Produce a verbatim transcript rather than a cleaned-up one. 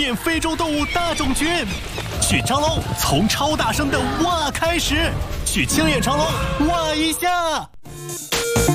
遍非洲动物大种群。去长隆，从超大声的哇开始，去青眼长隆哇一下。